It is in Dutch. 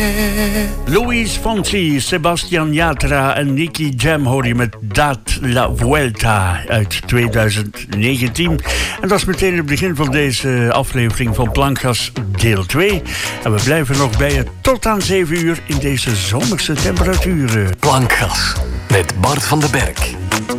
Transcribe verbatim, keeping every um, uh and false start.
Luis Fonsi, Sebastian Yatra en Nicky Jam hoor je met Dat La Vuelta uit tweeduizend negentien. En dat is meteen het begin van deze aflevering van Plankgas deel twee. En we blijven nog bij je tot aan zeven uur in deze zomerse temperaturen. Plankgas met Bart van den Berg.